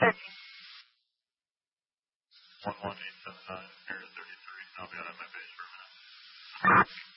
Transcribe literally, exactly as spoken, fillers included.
one one eight seven nine, area thirty-three. I'll be out on my base for a minute.